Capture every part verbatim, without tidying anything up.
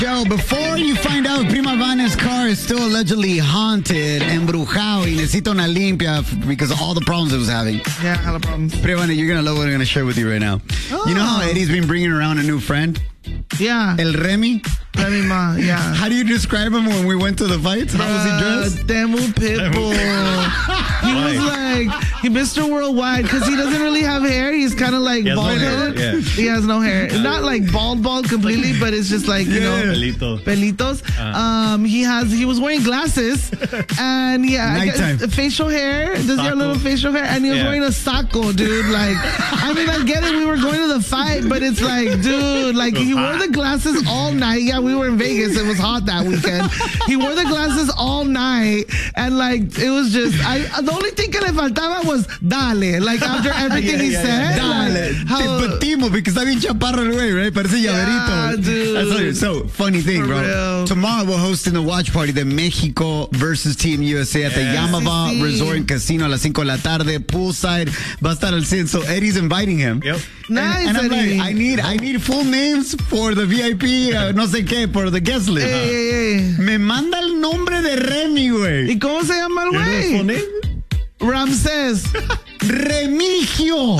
Joe, before you find out Prima Vanna's car is still allegedly haunted, embrujado, y necesita una limpia because of all the problems it was having. Yeah, hella problems. Prima Vanna, you're going to love what I'm going to share with you right now. Oh. You know how Eddie's been bringing around a new friend? Yeah. El Remy? Remy Ma, yeah. How do you describe him when we went to the fights? How was he dressed? Demu Pitbull. He was like, he Mister Worldwide because he doesn't really have hair. He's kind of like bald headed. No yeah. He has no hair. Not like bald, bald completely, but it's just like, you yeah. know, Pelito. pelitos. Uh-huh. Um, he has, he was wearing glasses and yeah, Nighttime. facial hair. Does he have a little facial hair? And he was yeah. wearing a saco, dude. Like, I mean, I get it. We were going to the fight, but it's like, dude, like he wore the glasses all night. Yeah, we were in Vegas. It was hot that weekend. He wore the glasses all night and like, it was just, I, the only thing que le faltaba was dale. Like after everything yeah, he yeah, said. Dale. Like, how, Te patimos because está bien chaparro el güey, right? Parece yeah, llaverito. Dude. That's what, so, funny thing, For bro. Real. Tomorrow we're hosting the watch party, the Mexico versus Team U S A at the yeah. Yamava sí, sí. Resort and Casino a las cinco de la tarde, poolside. Va a estar al cien. So Eddie's inviting him. Yep. Nice, and, and I'm Eddie. like, I need, I need full names for the V I P, uh, no sé qué, for the guest list. Hey, hey, hey. Me manda el nombre de Remy, güey. ¿Y cómo se llama el güey? Ramsés. Remigio.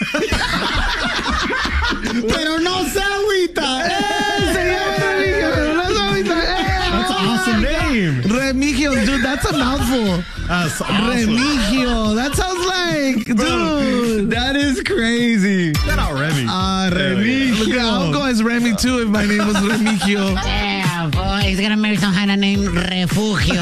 Pero no se agüita. Eh, se llama Remigio, pero no se agüita. Eh, that's an awesome name. Remigio, dude, that's a mouthful. That's awesome. Remigio. That sounds like, dude. Bro, that is crazy. Shout out Remy. Ah, uh, Remigio. Look, I'll go as Remy too if my name was Remigio. Yeah, boy, he's gonna marry some kind of name Refugio.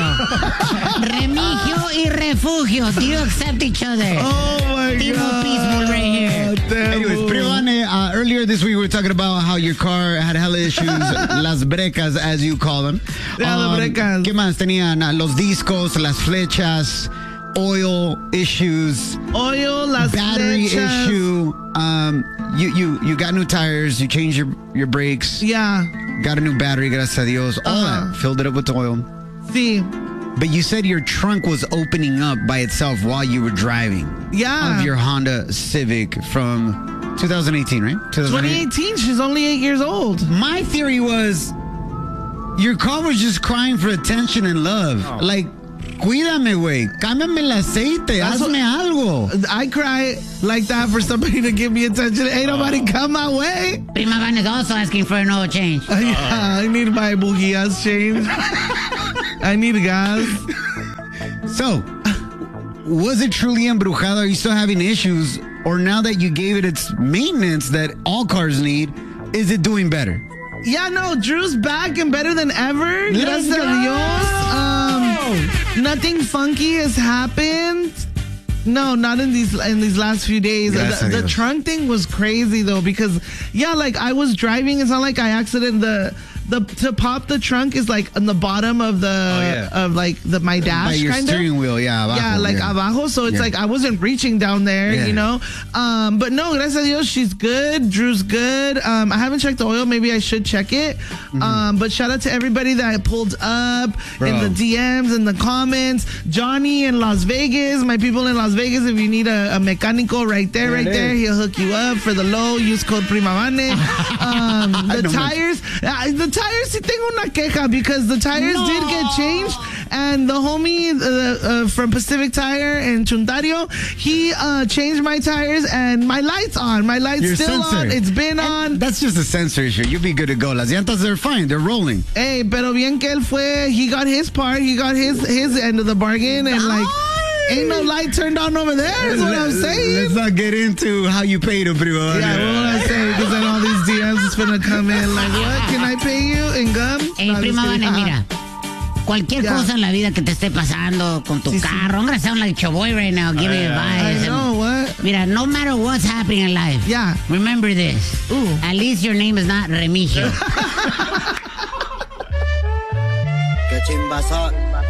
Remigio y Refugio. Do you accept each other? Oh my Team God. Peaceful right here. Damn. Anyways, Privane, uh, earlier this week we were talking about how your car had hella issues, las brecas as you call them. Yeah, um, las brecas. ¿Qué más? Tenían uh, los discos, las flechas, oil issues, oil, las battery flechas. issue. Um, you, you, you got new tires, you changed your, your brakes. Yeah. Got a new battery, gracias a Dios. All uh-huh. that. Filled it up with oil. Sí. But you said your trunk was opening up by itself while you were driving. Yeah. Of your Honda Civic from two thousand eighteen, right? twenty eighteen. She's only eight years old. My theory was your car was just crying for attention and love. Oh. Like, cuídame, güey. Cámbiame el aceite. That's Hazme what, algo. I cry like that for somebody to give me attention. Ain't oh. nobody come my way. Prima Vanna is also asking for an oil change. Uh, yeah, I need my bujías changed. I need gas. So, was it truly embrujado? Are you still having issues? Or now that you gave it its maintenance that all cars need, is it doing better? Yeah, no, Drew's back and better than ever. Let's Gracias a Dios. Um, nothing funky has happened. No, not in these in these last few days. The, the trunk thing was crazy though because yeah, like I was driving. It's not like I accident the. The to pop the trunk is like on the bottom of the oh, yeah. of like the my dash. By your kinda. steering wheel, yeah. Abajo, yeah, like yeah. abajo. So it's yeah. like I wasn't reaching down there, yeah. you know. Um, but no, gracias a Dios, she's good. Drew's good. Um, I haven't checked the oil. Maybe I should check it. Mm-hmm. Um, but shout out to everybody that pulled up Bro. in the D Ms and the comments. Johnny in Las Vegas, my people in Las Vegas. If you need a, a mecánico right there, there right there, is. he'll hook you up for the low. Use code Prima Vanna. Um, the tires, uh, the tires, sí tengo una queja because the tires no. did get changed and the homie uh, uh, from Pacific Tire in Chuntario, he uh, changed my tires and my light's on. My light's Your still sensor. on. It's been and on. That's just a sensor issue. You'll be good to go. Las llantas, they're fine. They're rolling. Hey, pero bien que él fue. He got his part. He got his, his end of the bargain and like... Ain't no light turned on over there, is what I'm saying. Let's not get into how you paid him, Prima. Yeah, what I say, because then all these D Ms is finna come in like, what, can I pay you in gum? Hey, no, Prima Vanna, mira, cualquier yeah. cosa en la vida que te esté pasando con tu sí, carro, sí. I'm gonna sound like Choboy right now, give me advice. I know, what? Mira, no matter what's happening in life, yeah. remember this, Ooh. At least your name is not Remigio. Que chimbazón.